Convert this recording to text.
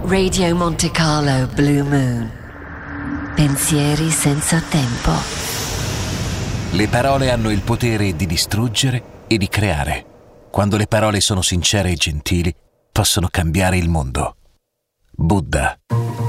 Radio Monte Carlo Blue Moon. Pensieri senza tempo. Le parole hanno il potere di distruggere e di creare. Quando le parole sono sincere e gentili, possono cambiare il mondo. Buddha.